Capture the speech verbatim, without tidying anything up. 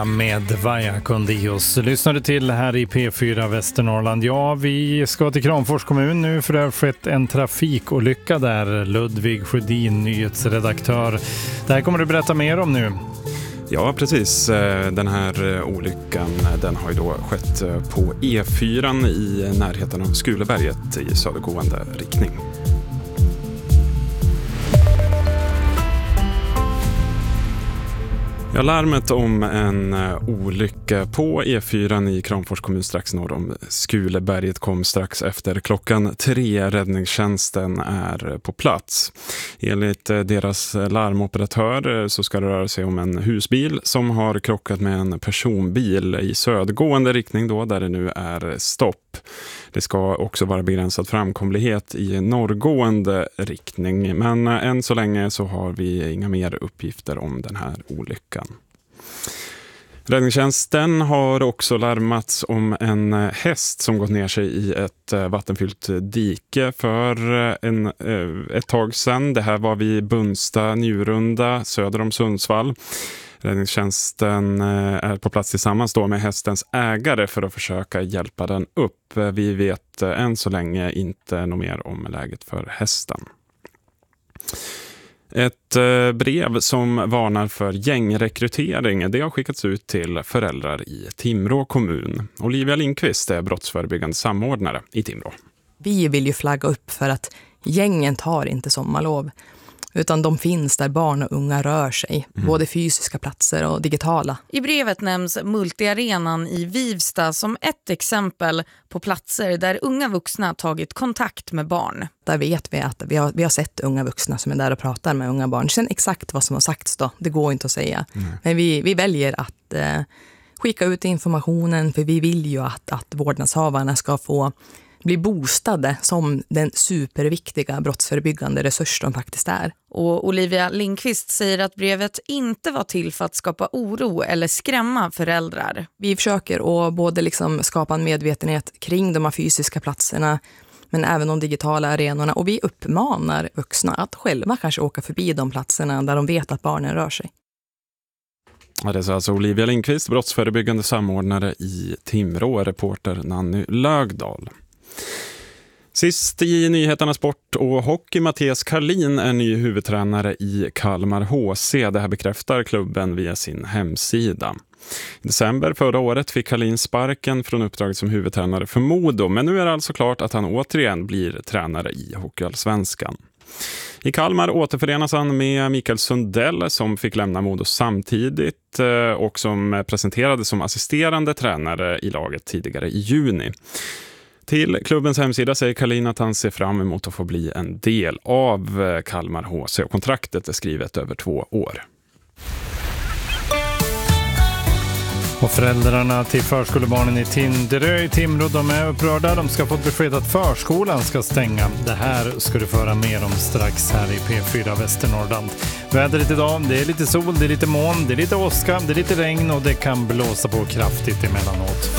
Med Vaja Kondios lyssnar du till här i P fyra Västernorrland. Ja, vi ska till Kramfors kommun nu för det har skett en trafikolycka där. Ludvig Sjödin, nyhetsredaktör. Det här kommer du berätta mer om nu. Ja, precis. Den här olyckan den har ju då skett på E fyra i närheten av Skuleberget i södergående riktning. Ja, larmet om en olycka på E fyra i Kramfors kommun strax norr om Skuleberget kom strax efter klockan tre. Räddningstjänsten är på plats. Enligt deras larmoperatör så ska det röra sig om en husbil som har krockat med en personbil i södergående riktning då, där det nu är stopp. Det ska också vara begränsad framkomlighet i norrgående riktning, men än så länge så har vi inga mer uppgifter om den här olyckan. Räddningstjänsten har också larmats om en häst som gått ner sig i ett vattenfyllt dike för en, ett tag sedan. Det här var vid Bunsta Njurunda söder om Sundsvall. Räddningstjänsten är på plats tillsammans då med hästens ägare för att försöka hjälpa den upp. Vi vet än så länge inte något mer om läget för hästen. Ett brev som varnar för gängrekrytering, det har skickats ut till föräldrar i Timrå kommun. Olivia Lindqvist är brottsförebyggande samordnare i Timrå. Vi vill ju flagga upp för att gängen tar inte sommarlov. Utan de finns där barn och unga rör sig, mm. både fysiska platser och digitala. I brevet nämns multiarenan i Vivsta som ett exempel på platser där unga vuxna tagit kontakt med barn. Där vet vi att vi har, vi har sett unga vuxna som är där och pratar med unga barn. Sen exakt vad som har sagts då, det går inte att säga. Mm. Men vi, vi väljer att eh, skicka ut informationen, för vi vill ju att, att vårdnadshavarna ska få bli boostade som den superviktiga brottsförebyggande resurs de faktiskt är. Och Olivia Lindqvist säger att brevet inte var till för att skapa oro eller skrämma föräldrar. Vi försöker att både liksom skapa en medvetenhet kring de här fysiska platserna, men även de digitala arenorna. Och vi uppmanar vuxna att själva kanske åka förbi de platserna där de vet att barnen rör sig. Ja, det är alltså Olivia Lindqvist, brottsförebyggande samordnare i Timrå, reporter Nanny Lögdahl. Sist i nyheterna sport och hockey, Mattias Karlin är ny huvudtränare i Kalmar H C. Det här bekräftar klubben via sin hemsida. I december förra året fick Karlin sparken från uppdraget som huvudtränare för Modo, men nu är det alltså klart att han återigen blir tränare i Hockeyallsvenskan. I Kalmar återförenas han med Mikael Sundell som fick lämna Modo samtidigt och som presenterades som assisterande tränare i laget tidigare i juni. Till klubbens hemsida säger Karlin att han ser fram emot att få bli en del av Kalmar H C och kontraktet är skrivet över två år. Och föräldrarna till förskolebarnen i Tinderö i Timrå, de är upprörda. De ska få besked att förskolan ska stänga. Det här ska du få höra mer om strax här i P fyra Västernorrland. Vädret idag, det är lite sol, det är lite moln, det är lite åska, det är lite regn och det kan blåsa på kraftigt emellanåt.